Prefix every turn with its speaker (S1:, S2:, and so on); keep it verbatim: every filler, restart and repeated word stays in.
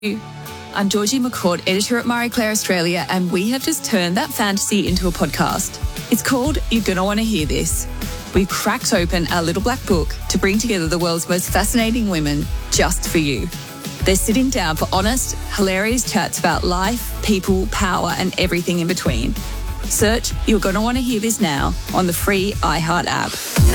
S1: I'm Georgie McCord, editor at Marie Claire Australia, and we have just turned that fantasy into a podcast. It's called You're Gonna Want to Hear This. We've cracked open our little black book to bring together the world's most fascinating women just for you. They're sitting down for honest, hilarious chats about life, people, power, and everything in between. Search You're Gonna Want to Hear This now on the free iHeart app.